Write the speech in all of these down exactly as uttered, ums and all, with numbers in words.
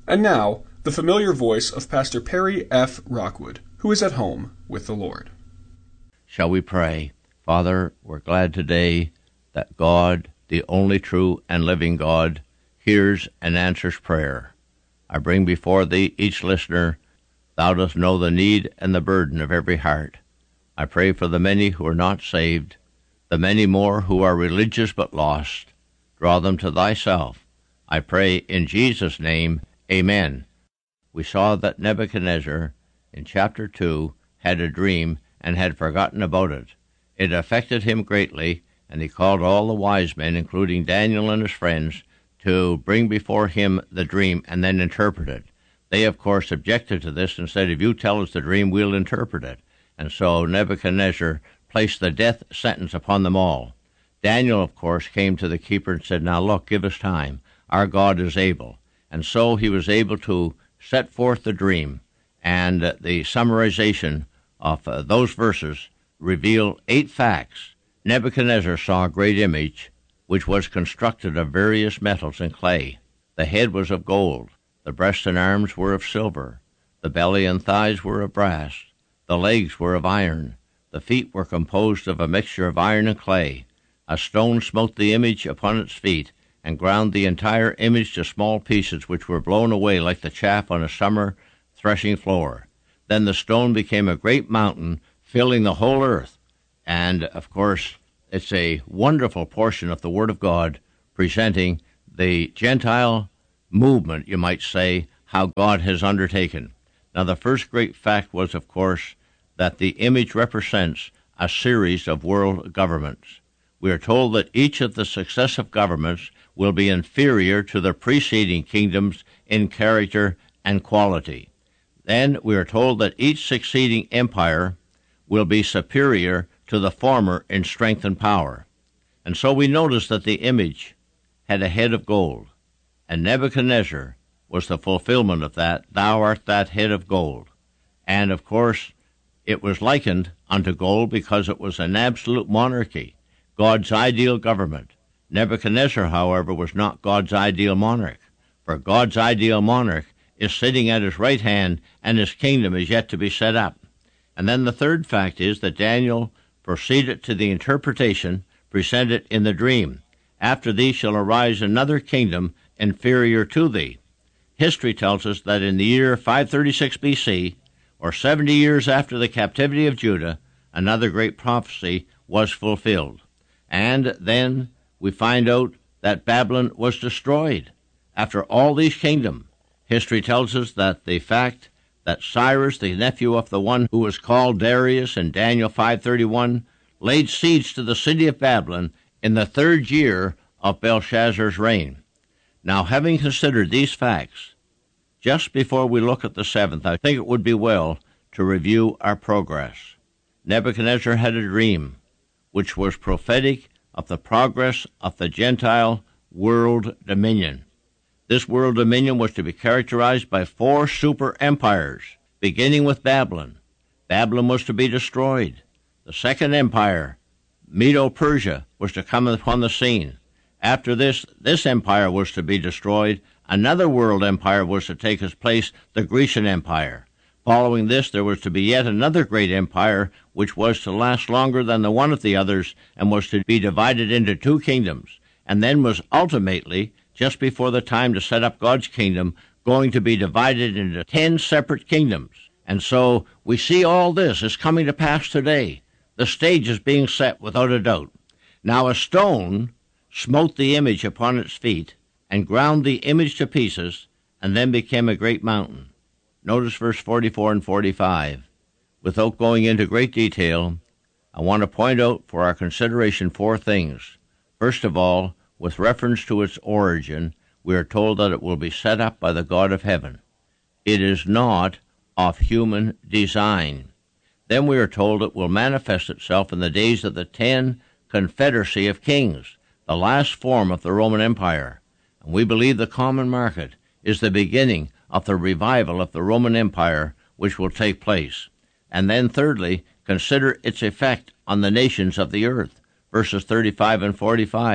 And now, the familiar voice of Pastor Perry F. Rockwood, who is at home with the Lord. Shall we pray? Father, we're glad today that God, the only true and living God, hears and answers prayer. I bring before Thee each listener. Thou dost know the need and the burden of every heart. I pray for the many who are not saved, the many more who are religious but lost. Draw them to Thyself. I pray in Jesus' name, Amen. We saw that Nebuchadnezzar, in chapter two, had a dream and had forgotten about it. It affected him greatly, and he called all the wise men, including Daniel and his friends, to bring before him the dream and then interpret it. They, of course, objected to this and said, if you tell us the dream, we'll interpret it. And so Nebuchadnezzar placed the death sentence upon them all. Daniel, of course, came to the keeper and said, now look, give us time. Our God is able. And so he was able to set forth the dream, and uh, the summarization of uh, those verses reveal eight facts. Nebuchadnezzar saw a great image, which was constructed of various metals and clay. The head was of gold, the breast and arms were of silver, the belly and thighs were of brass, the legs were of iron, the feet were composed of a mixture of iron and clay. A stone smote the image upon its feet, and ground the entire image to small pieces, which were blown away like the chaff on a summer threshing floor. Then the stone became a great mountain, filling the whole earth. And, of course, it's a wonderful portion of the Word of God presenting the Gentile movement, you might say, how God has undertaken. Now, the first great fact was, of course, that the image represents a series of world governments. We are told that each of the successive governments will be inferior to the preceding kingdoms in character and quality. Then we are told that each succeeding empire will be superior to the former in strength and power. And so we notice that the image had a head of gold, and Nebuchadnezzar was the fulfillment of that. Thou art that head of gold. And, of course, it was likened unto gold because it was an absolute monarchy, God's ideal government. Nebuchadnezzar, however, was not God's ideal monarch, for God's ideal monarch is sitting at his right hand, and his kingdom is yet to be set up. And then the third fact is that Daniel proceeded to the interpretation presented in the dream. After thee shall arise another kingdom inferior to thee. History tells us that in the year five thirty-six B C, or seventy years after the captivity of Judah, another great prophecy was fulfilled. And then we find out that Babylon was destroyed. After all these kingdoms, history tells us that the fact that Cyrus, the nephew of the one who was called Darius in Daniel five thirty-one, laid siege to the city of Babylon in the third year of Belshazzar's reign. Now, having considered these facts, just before we look at the seventh, I think it would be well to review our progress. Nebuchadnezzar had a dream, which was prophetic of the progress of the Gentile world dominion. This world dominion was to be characterized by four super empires, beginning with Babylon. Babylon was to be destroyed. The second empire, Medo-Persia, was to come upon the scene. After this, this empire was to be destroyed. Another world empire was to take its place, the Grecian Empire. Following this, there was to be yet another great empire, which was to last longer than the one of the others, and was to be divided into two kingdoms, and then was ultimately, just before the time to set up God's kingdom, going to be divided into ten separate kingdoms. And so we see all this is coming to pass today. The stage is being set without a doubt. Now a stone smote the image upon its feet, and ground the image to pieces, and then became a great mountain. Notice verse forty-four and forty-five. Without going into great detail, I want to point out for our consideration four things. First of all, with reference to its origin, we are told that it will be set up by the God of heaven. It is not of human design. Then we are told it will manifest itself in the days of the ten confederacy of kings, the last form of the Roman Empire. And we believe the common market is the beginning of the revival of the Roman Empire, which will take place. And then thirdly, consider its effect on the nations of the earth, verses thirty-five and forty-five.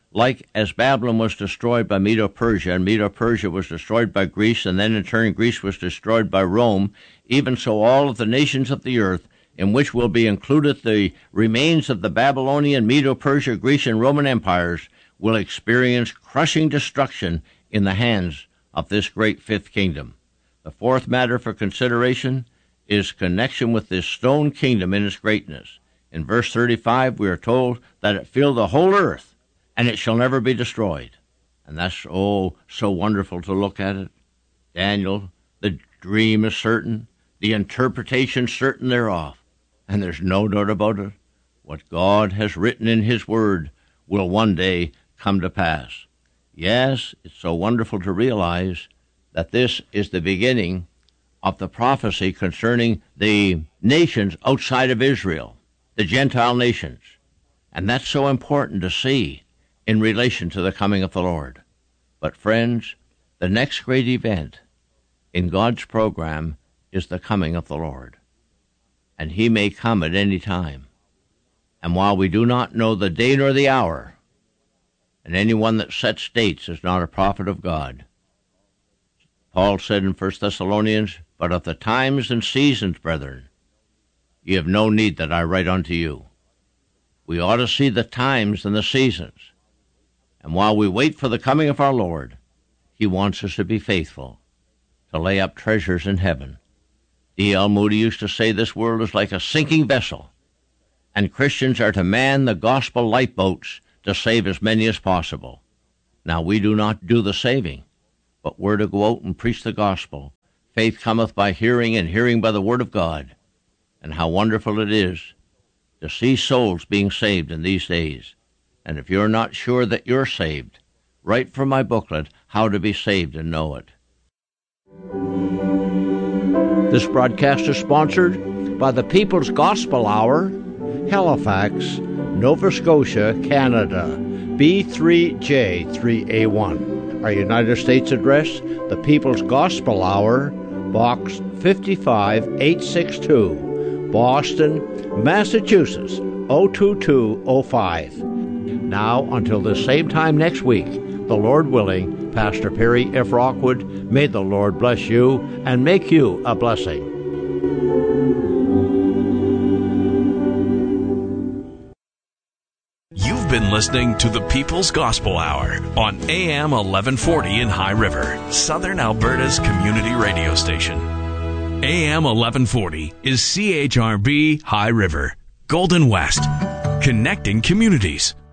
like as Babylon was destroyed by Medo-Persia, and Medo-Persia was destroyed by Greece, and then in turn Greece was destroyed by Rome, even so all of the nations of the earth, in which will be included the remains of the Babylonian, Medo-Persia, Grecian, Roman empires, will experience crushing destruction in the hands of this great fifth kingdom. The fourth matter for consideration is connection with this stone kingdom in its greatness. In verse thirty-five, we are told that it filled the whole earth, and it shall never be destroyed. And that's, oh, so wonderful to look at it. Daniel, the dream is certain, the interpretation certain thereof, and there's no doubt about it. What God has written in his word will one day come to pass. Yes, it's so wonderful to realize that this is the beginning of the prophecy concerning the nations outside of Israel, the Gentile nations. And that's so important to see in relation to the coming of the Lord. But friends, the next great event in God's program is the coming of the Lord. And he may come at any time. And while we do not know the day nor the hour, and anyone that sets dates is not a prophet of God, Paul said in First Thessalonians, but of the times and seasons, brethren, ye have no need that I write unto you. We ought to see the times and the seasons. And while we wait for the coming of our Lord, he wants us to be faithful, to lay up treasures in heaven. D L Moody used to say this world is like a sinking vessel, and Christians are to man the gospel lifeboats to save as many as possible. Now, we do not do the saving, but we're to go out and preach the gospel. Faith cometh by hearing, and hearing by the word of God. And how wonderful it is to see souls being saved in these days. And if you're not sure that you're saved, write for my booklet, How to Be Saved and Know It. This broadcast is sponsored by the People's Gospel Hour, Halifax, Nova Scotia, Canada, B three J three A one. Our United States address, the People's Gospel Hour, Box five eight six two, Boston, Massachusetts, oh two two oh five. Now, until the same time next week, the Lord willing, Pastor Perry F. Rockwood, may the Lord bless you and make you a blessing. You've been listening to the People's Gospel Hour on A M eleven forty in High River, Southern Alberta's community radio station. A M eleven forty is C H R B High River, Golden West, connecting communities.